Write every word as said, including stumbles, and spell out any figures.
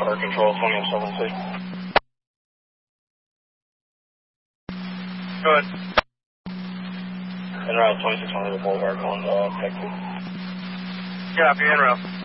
Car control, twenty oh seven C. Good. En route twenty-six hundred Boulevard, calling uh, Texas. Copy, en route.